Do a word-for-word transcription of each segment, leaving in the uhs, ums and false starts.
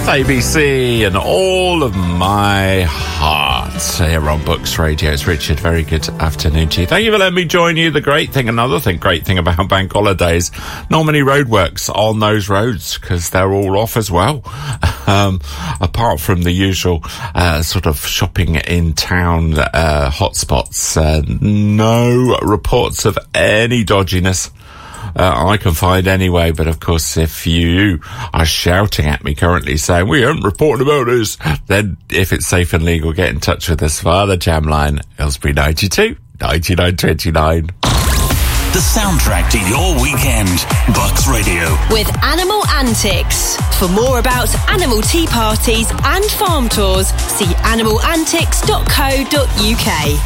A B C and all of my heart here on Books Radio. It's Richard. Very good afternoon to you. Thank you for letting me join you. The great thing, another thing, great thing about bank holidays, not many roadworks on those roads because they're all off as well. Um, apart from the usual uh, sort of shopping in town uh, hotspots, uh, no reports of any dodginess. Uh, I can find anyway, but of course if you are shouting at me currently saying we haven't reported about this, then if it's safe and legal, get in touch with us via the jam line, Aylesbury ninety-two, ninety-nine twenty-nine. The soundtrack to your weekend, Bucks Radio. With Animal Antics. For more about animal tea parties and farm tours, see animal antics dot co dot uk.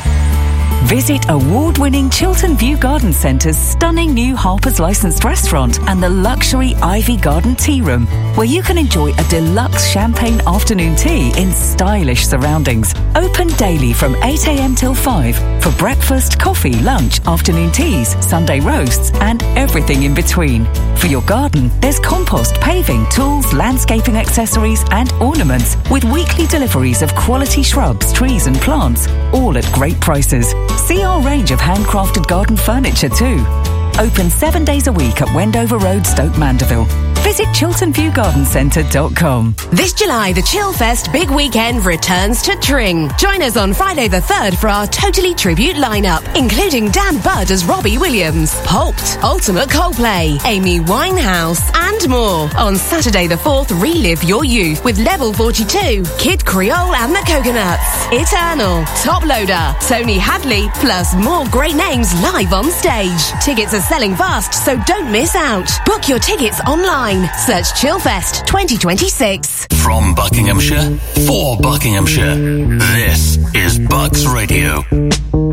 Visit award-winning Chiltern View Garden Centre's stunning new Harper's licensed restaurant and the luxury Ivy Garden Tea Room, where you can enjoy a deluxe champagne afternoon tea in stylish surroundings. Open daily from eight a.m. till five for breakfast, coffee, lunch, afternoon teas, Sunday roasts and everything in between. For your garden, there's compost, paving, tools, landscaping accessories and ornaments with weekly deliveries of quality shrubs, trees and plants, all at great prices. See our range of handcrafted garden furniture too. Open seven days a week at Wendover Road, Stoke Mandeville. Visit chiltern view garden centre dot com. This July, the Chillfest Big Weekend returns to Tring. Join us on Friday the third for our Totally tribute lineup, including Dan Budd as Robbie Williams, Pulped, Ultimate Coldplay, Amy Winehouse, and more. On Saturday the fourth, relive your youth with Level forty-two, Kid Creole and the Coconuts, Eternal, Top Loader, Tony Hadley, plus more great names live on stage. Tickets are selling fast, so don't miss out. Book your tickets online. Search Chillfest twenty twenty-six. From Buckinghamshire, for Buckinghamshire, this is Bucks Radio.